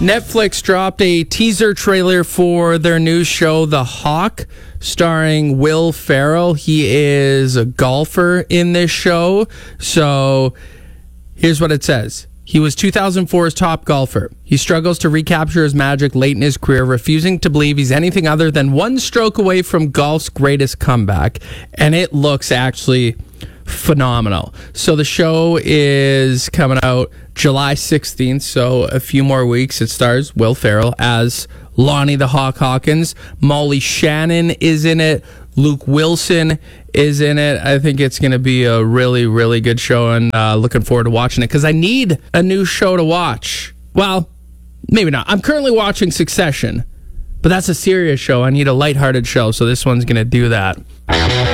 Netflix dropped a teaser trailer for their new show, The Hawk, starring Will Ferrell. He is a golfer in this show. So here's what it says. He was 2004's top golfer. He struggles to recapture his magic late in his career, refusing to believe he's anything other than one stroke away from golf's greatest comeback. And it looks actually phenomenal. So the show is coming out July 16th, so a few more weeks. It stars Will Ferrell as Lonnie the Hawk Hawkins. Molly Shannon is in it. Luke Wilson is in it. I think it's going to be a really, really good show, and looking forward to watching it because I need a new show to watch. Well, maybe not. I'm currently watching Succession, but that's a serious show. I need a lighthearted show, so this one's going to do that.